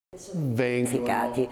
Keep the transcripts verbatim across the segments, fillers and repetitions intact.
vengono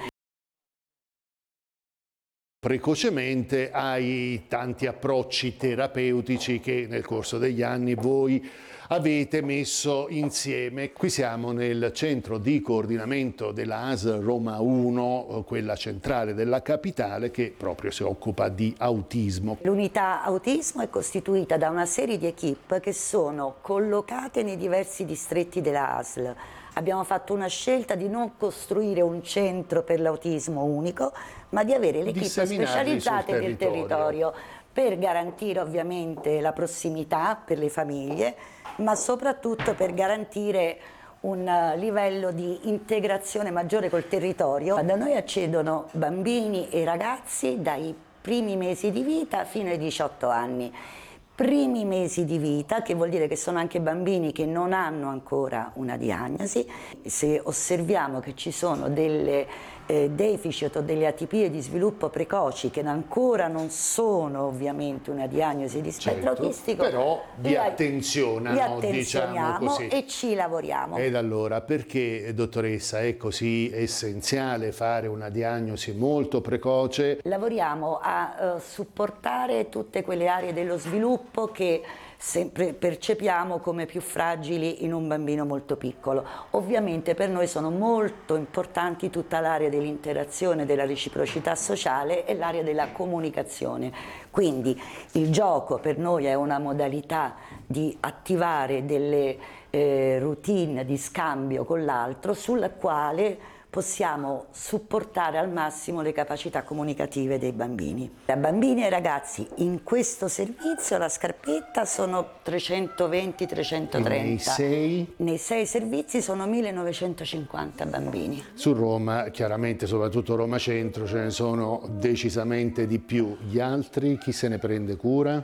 precocemente ai tanti approcci terapeutici che nel corso degli anni voi avete messo insieme. Qui siamo nel centro di coordinamento della A S L Roma uno, quella centrale della capitale, che proprio si occupa di autismo. L'unità autismo è costituita da una serie di equip che sono collocate nei diversi distretti della A S L. Abbiamo fatto una scelta di non costruire un centro per l'autismo unico, ma di avere le equip specializzate nel territorio, per garantire ovviamente la prossimità per le famiglie, ma soprattutto per garantire un livello di integrazione maggiore col territorio. Da noi accedono bambini e ragazzi dai primi mesi di vita fino ai diciotto anni. Primi mesi di vita, che vuol dire che sono anche bambini che non hanno ancora una diagnosi. Se osserviamo che ci sono delle eh, deficit o delle atipie di sviluppo precoci che ancora non sono ovviamente una diagnosi di spettro certo, autistico, però vi attenzionano, li attenzioniamo, diciamo così. E ci lavoriamo. Ed allora, perché, dottoressa, è così essenziale fare una diagnosi molto precoce? Lavoriamo a uh, supportare tutte quelle aree dello sviluppo che sempre percepiamo come più fragili in un bambino molto piccolo. Ovviamente per noi sono molto importanti tutta l'area dell'interazione, della reciprocità sociale e l'area della comunicazione. Quindi il gioco per noi è una modalità di attivare delle eh, routine di scambio con l'altro, sulla quale possiamo supportare al massimo le capacità comunicative dei bambini. Da bambini e ragazzi in questo servizio la scarpetta sono trecentoventi trecentotrenta. E nei sei? Nei sei servizi sono millenovecentocinquanta bambini. Su Roma, chiaramente, soprattutto Roma Centro, ce ne sono decisamente di più. Gli altri, chi se ne prende cura?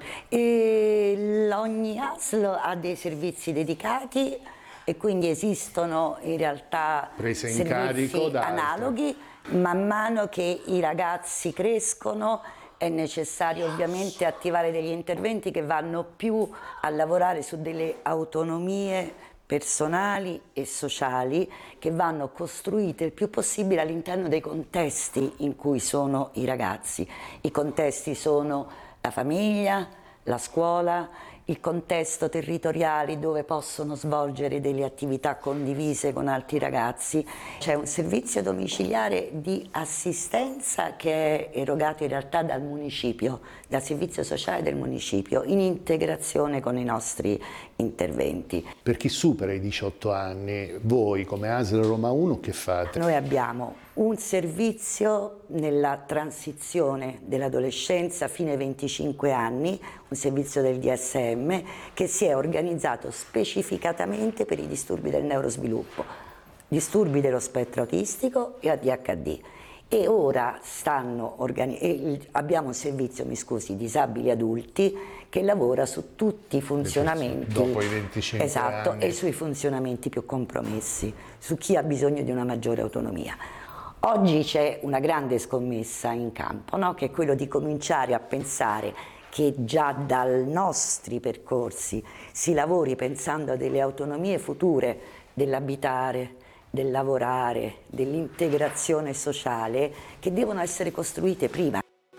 E ogni A S L ha dei servizi dedicati e quindi esistono in realtà Prese in servizi carico da analoghi. Man mano che i ragazzi crescono è necessario ovviamente attivare degli interventi che vanno più a lavorare su delle autonomie personali e sociali che vanno costruite il più possibile all'interno dei contesti in cui sono i ragazzi. I contesti sono la famiglia, la scuola, il contesto territoriale dove possono svolgere delle attività condivise con altri ragazzi. C'è un servizio domiciliare di assistenza che è erogato in realtà dal municipio, dal servizio sociale del municipio, in integrazione con i nostri interventi. Per chi supera i diciotto anni, voi come A S L Roma uno che fate? Noi abbiamo un servizio nella transizione dell'adolescenza fino ai venticinque anni, un servizio del D S M che si è organizzato specificatamente per i disturbi del neurosviluppo, disturbi dello spettro autistico e A D H D. E ora stanno e abbiamo un servizio, mi scusi, disabili adulti che lavora su tutti i funzionamenti dopo i venticinque esatto, anni. E sui funzionamenti più compromessi, su chi ha bisogno di una maggiore autonomia. Oggi c'è una grande scommessa in campo, no? Che è quello di cominciare a pensare che già dai nostri percorsi si lavori pensando a delle autonomie future dell'abitare, del lavorare, dell'integrazione sociale che devono essere costruite prima.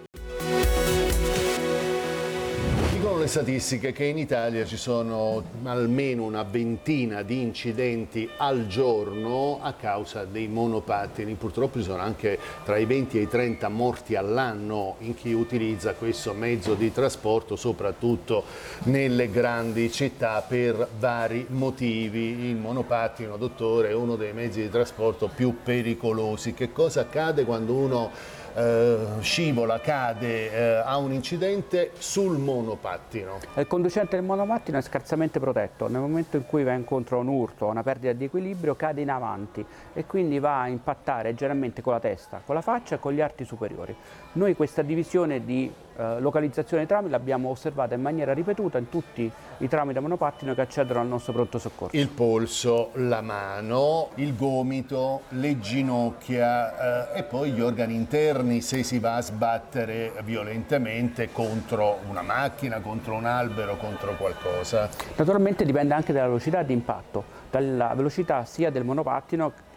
Dicono le statistiche che in Italia ci sono almeno una ventina di incidenti al giorno a causa dei monopattini. Purtroppo ci sono anche tra i venti e i trenta morti all'anno in chi utilizza questo mezzo di trasporto, soprattutto nelle grandi città per vari motivi. Il monopattino, dottore, è uno dei mezzi di trasporto più pericolosi. Che cosa accade quando uno Uh, scivola, cade, uh, ha un incidente sul monopattino? Il conducente del monopattino è scarsamente protetto. Nel momento in cui va incontro a un urto o una perdita di equilibrio cade in avanti e quindi va a impattare generalmente con la testa, con la faccia e con gli arti superiori. Noi questa divisione di uh, localizzazione dei traumi l'abbiamo osservata in maniera ripetuta in tutti i traumi da monopattino che accedono al nostro pronto soccorso. Il polso, la mano, il gomito, le ginocchia uh, e poi gli organi interni se si va a sbattere violentemente contro una macchina, contro un albero, contro qualcosa. Naturalmente dipende anche dalla velocità di impatto, dalla velocità sia del monopattino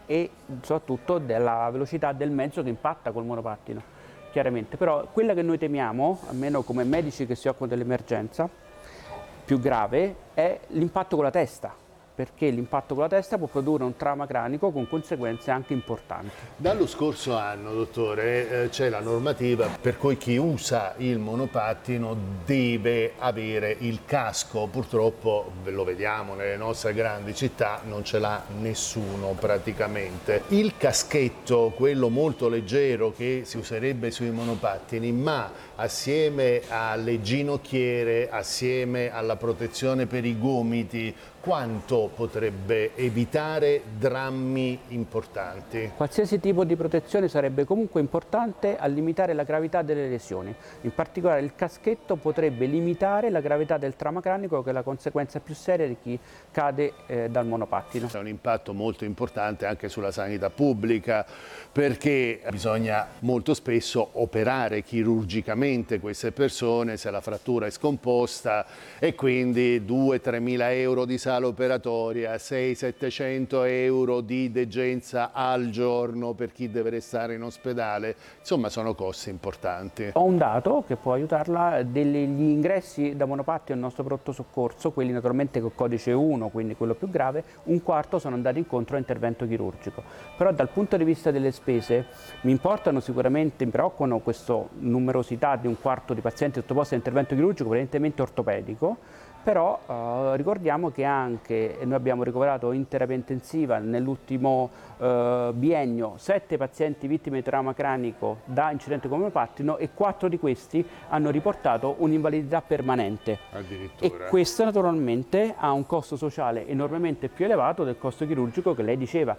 e soprattutto della velocità del mezzo che impatta col monopattino, chiaramente. Però quella che noi temiamo, almeno come medici che si occupano dell'emergenza, più grave è l'impatto con la testa, perché l'impatto con la testa può produrre un trauma cranico con conseguenze anche importanti. Dallo scorso anno, dottore, eh, c'è la normativa per cui chi usa il monopattino deve avere il casco. Purtroppo, lo vediamo nelle nostre grandi città, non ce l'ha nessuno praticamente. Il caschetto, quello molto leggero che si userebbe sui monopattini, ma assieme alle ginocchiere, assieme alla protezione per i gomiti, quanto potrebbe evitare drammi importanti? Qualsiasi tipo di protezione sarebbe comunque importante a limitare la gravità delle lesioni. In particolare il caschetto potrebbe limitare la gravità del trauma cranico, che è la conseguenza più seria di chi cade eh, dal monopattino. È un impatto molto importante anche sulla sanità pubblica, perché bisogna molto spesso operare chirurgicamente queste persone se la frattura è scomposta, e quindi due tre mila euro di sala operatoria, sei settecento euro di degenza al giorno per chi deve restare in ospedale, insomma sono costi importanti. Ho un dato che può aiutarla: degli ingressi da monopattino nel nostro pronto soccorso, quelli naturalmente con codice uno, quindi quello più grave, un quarto sono andati incontro a intervento chirurgico. Però dal punto di vista delle spese mi importano sicuramente, mi preoccupano questa numerosità di un quarto di pazienti sottoposti a intervento chirurgico, prevalentemente ortopedico. Però eh, ricordiamo che anche noi abbiamo ricoverato in terapia intensiva nell'ultimo eh, biennio sette pazienti vittime di trauma cranico da incidente con monopattino, e quattro di questi hanno riportato un'invalidità permanente. Addirittura. E questo naturalmente ha un costo sociale enormemente più elevato del costo chirurgico che lei diceva.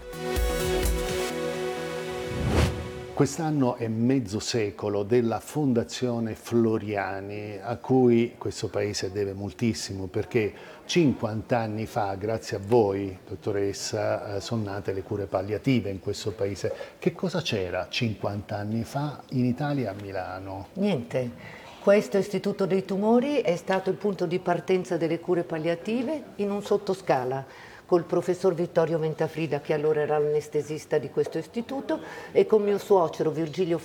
Quest'anno è mezzo secolo della Fondazione Floriani, a cui questo paese deve moltissimo, perché cinquanta anni fa, grazie a voi, dottoressa, sono nate le cure palliative in questo paese. Che cosa c'era cinquanta anni fa in Italia, a Milano? Niente. Questo Istituto dei Tumori è stato il punto di partenza delle cure palliative in un sottoscala, col professor Vittorio Mentafrida, che allora era l'anestesista di questo istituto, e con mio suocero Virgilio